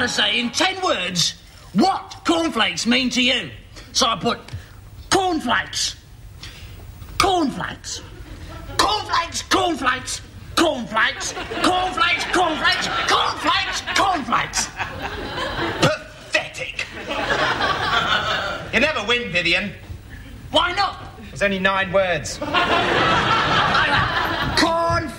to say in 10 words what cornflakes mean to you. So I put cornflakes, cornflakes, cornflakes, cornflakes, cornflakes, cornflakes, cornflakes, cornflakes, cornflakes. Pathetic. You never win, Vivian. Why not? There's only 9 words.